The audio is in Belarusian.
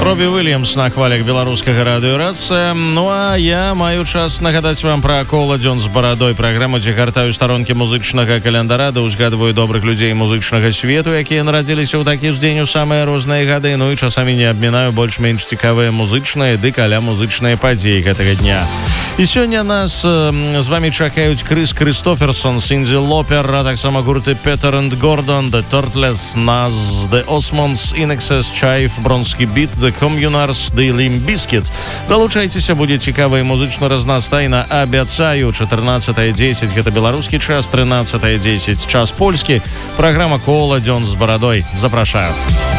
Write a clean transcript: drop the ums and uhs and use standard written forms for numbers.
Робі Уильямс на хвалях беларускага радыёрацыя. Ну а я маю час нагадаць вам пра кола дзён з барадой, праграму, дзе гартаю старонкі музычнага календара, да узгадваю добрых людзей музычнага свету, якія нарадзіліся ў такі ж дзень у самыя розныя гады, ну і часамі не абмінаю больш-менш цікавыя музычныя ды каля музычныя падзеі гэтага дня. І сёння нас з вами чакаюць Крыс Крыстоферсон, Синди Лопер, а таксама гурты Петер энд Гордон, The Turtles, Nas, The Osmonds, In Excess, Чайф, Бронскі Біт, The Communards, The Limp Bizkit. Далучайцеся, будзе цікава і музычна разнастайна. Абяцаю, 14:10 гэта беларускі час, 13:10 час польскі. Праграма «Кола дзён з барадой». Запрашаю.